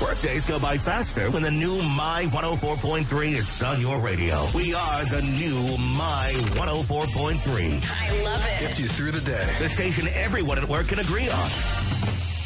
Workdays go by faster when the new My 104.3 is on your radio. We are the new My 104.3. I love it. Gets you through the day. The station everyone at work can agree on.